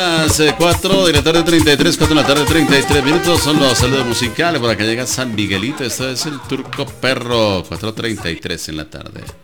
las 4 de la tarde 33, 4 de la tarde 33 minutos. Son los saludos musicales. Por acá llega San Miguelito. Esto es el Turco Perro. 4:33 en la tarde.